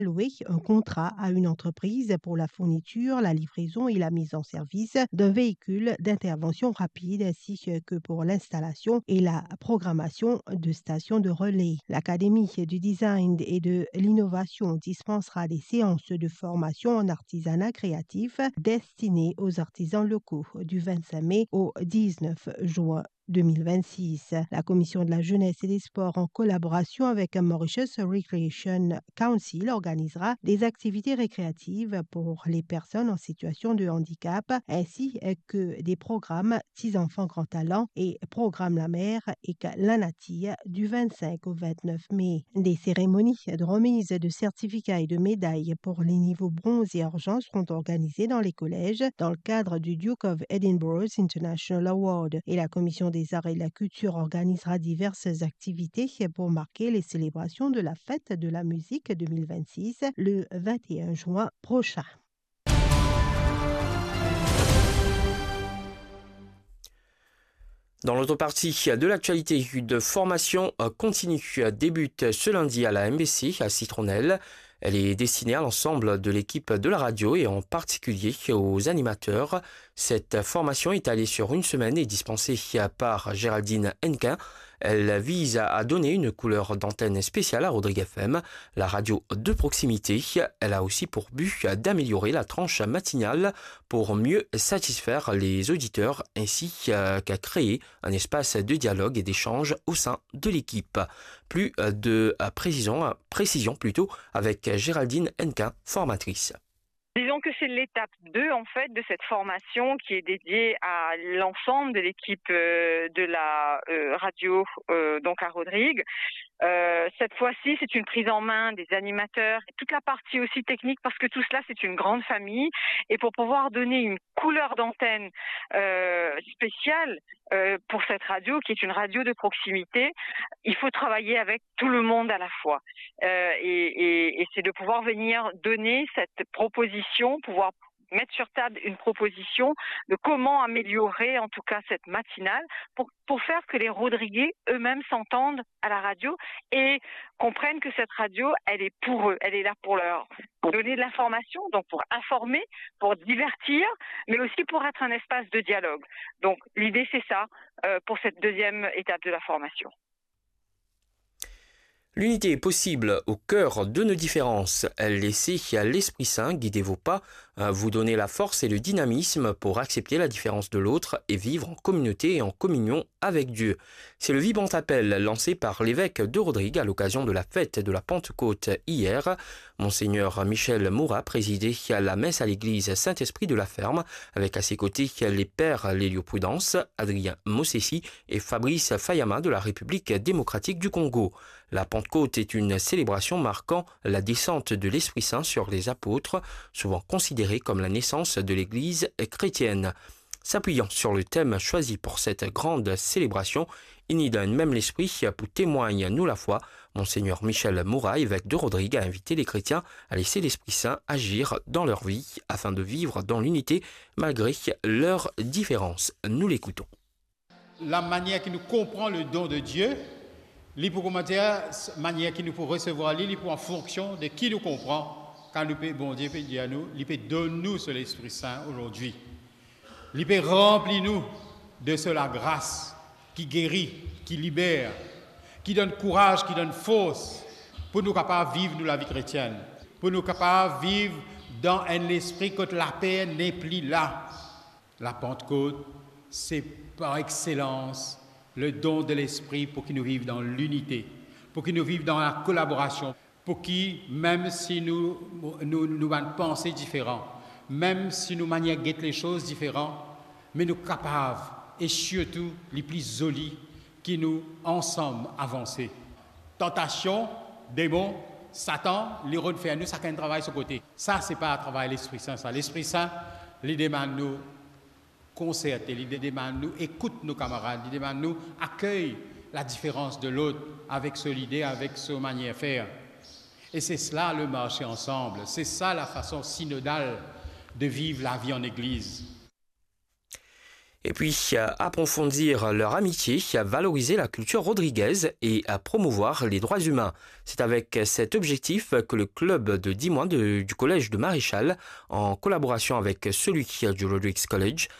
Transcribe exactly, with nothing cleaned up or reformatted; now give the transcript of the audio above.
louer un contrat à une entreprise pour la fourniture, la livraison et la mise en service d'un véhicule d'intervention rapide ainsi que pour l'installation et la programmation de stations de relais. L'Académie du design et de l'innovation dispensera des séances de formation en artisanat créatif destinées aux artisans locaux du vingt-cinq mai au dix-neuf juin deux mille vingt-six. La Commission de la jeunesse et des sports, en collaboration avec Mauritius Recreation Council, organisera des activités récréatives pour les personnes en situation de handicap, ainsi que des programmes Petits enfants grands talents et Programme la mer et l'Anati du vingt-cinq au vingt-neuf mai. Des cérémonies de remise de certificats et de médailles pour les niveaux bronze et argent seront organisées dans les collèges dans le cadre du Duke of Edinburgh's International Award, et la Commission des arts et de la culture organisera diverses activités pour marquer les célébrations de la fête de la musique deux mille vingt-six le vingt et un juin prochain. Dans l'autre partie de l'actualité, de formation continue débute ce lundi à la M B C à Citronnelle. Elle est destinée à l'ensemble de l'équipe de la radio et en particulier aux animateurs. Cette formation étalée sur une semaine est dispensée par Géraldine Hennequin. Elle vise à donner une couleur d'antenne spéciale à Rodrigue F M, la radio de proximité. Elle a aussi pour but d'améliorer la tranche matinale pour mieux satisfaire les auditeurs ainsi qu'à créer un espace de dialogue et d'échange au sein de l'équipe. Plus de précision, précision plutôt avec Géraldine Hennequin, formatrice. Disons que c'est l'étape deux en fait de cette formation qui est dédiée à l'ensemble de l'équipe euh, de la euh, radio euh, donc à Rodrigue. Euh, cette fois-ci, c'est une prise en main des animateurs et toute la partie aussi technique parce que tout cela, c'est une grande famille. Et pour pouvoir donner une couleur d'antenne euh, spéciale euh, pour cette radio, qui est une radio de proximité, il faut travailler avec tout le monde à la fois. Euh, et, et, et c'est de pouvoir venir donner cette proposition, pouvoir mettre sur table une proposition de comment améliorer en tout cas cette matinale pour, pour faire que les Rodriguais eux-mêmes s'entendent à la radio et comprennent que cette radio, elle est pour eux, elle est là pour leur pour donner de l'information, donc pour informer, pour divertir, mais aussi pour être un espace de dialogue. Donc l'idée c'est ça euh, pour cette deuxième étape de la formation. L'unité est possible au cœur de nos différences. Laissez l'Esprit Saint guider vos pas, vous donner la force et le dynamisme pour accepter la différence de l'autre et vivre en communauté et en communion avec Dieu. C'est le vibrant appel lancé par l'évêque de Rodrigue à l'occasion de la fête de la Pentecôte hier. Monseigneur Michel Moura présidait la messe à l'église Saint-Esprit de la Ferme avec à ses côtés les pères Lélio Prudence, Adrien Mossessi et Fabrice Fayama de la République démocratique du Congo. La Pentecôte est une célébration marquant la descente de l'Esprit Saint sur les apôtres, souvent considérée comme la naissance de l'Église chrétienne. S'appuyant sur le thème choisi pour cette grande célébration, il n'y donne même l'Esprit pour témoigne nous la foi. Monseigneur Michel Moura, évêque de Rodrigue, a invité les chrétiens à laisser l'Esprit Saint agir dans leur vie afin de vivre dans l'unité malgré leurs différences. Nous l'écoutons. La manière qui nous comprend le don de Dieu, li pour commentaire, manière qui nous pour recevoir, li pour en fonction de qui nous comprend, quand nous peut, bon Dieu peut dire à nous, il peut donner nous sur l'Esprit Saint aujourd'hui. Il peut remplir nous de cela grâce qui guérit, qui libère, qui donne courage, qui donne force pour nous capables de vivre nous la vie chrétienne, pour nous capables de vivre dans un esprit que la paix n'est plus là. La Pentecôte, c'est par excellence le don de l'Esprit pour qu'ils nous vivent dans l'unité, pour qu'ils nous vivent dans la collaboration, pour qui, même si nous nous, nous avons pensées différentes, même si nous manions guetter les choses différentes, mais nous capables, et surtout les plus jolis, qui nous, ensemble, avancer. Tentation, démon, Satan, les rôles fait à nous, ça un travail sur le côté. Ça, ce n'est pas un travail de l'Esprit Saint. Ça. L'Esprit Saint, il demande nous concerter, il demande nous écoute nos camarades, il demande nous accueille la différence de l'autre avec solidité, avec sa manière de faire. Et c'est cela le marcher ensemble, c'est ça la façon synodale de vivre la vie en Église. Et puis, approfondir leur amitié, valoriser la culture rodriguaise et promouvoir les droits humains. C'est avec cet objectif que le club de dix mois de, du collège de Maréchal, en collaboration avec celui du Rodrigues College,